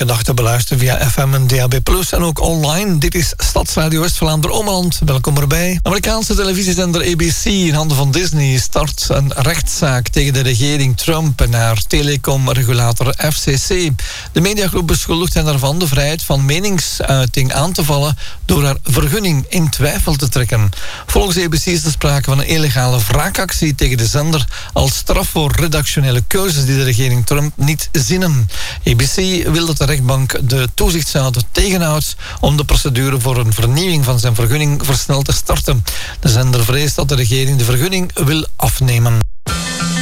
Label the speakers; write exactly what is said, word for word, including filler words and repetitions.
Speaker 1: elke dag te beluisteren via F M en D A B plus, en ook online. Dit is Stadsradio West-Vlaanderen-Ommeland. Welkom erbij. Amerikaanse televisiezender A B C in handen van Disney start een rechtszaak tegen de regering Trump en haar telecomregulator F C C. De mediagroep beschuldigt hen ervan de vrijheid van meningsuiting aan te vallen door haar vergunning in twijfel te trekken. Volgens A B C is er sprake van een illegale wraakactie tegen de zender als straf voor redactionele keuzes die de regering Trump niet zinnen. A B C wil dat de rechtbank de toezichtshouder tegenhoudt om de procedure voor een vernieuwing van zijn vergunning versneld te starten. De zender vreest dat de regering de vergunning wil afnemen.